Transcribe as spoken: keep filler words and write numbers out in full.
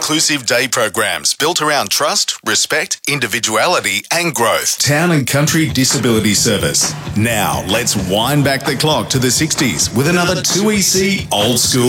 inclusive day programs built around trust, respect, individuality and growth. Town and Country Disability Service. Now, let's wind back the clock to the sixties with another two E C Old School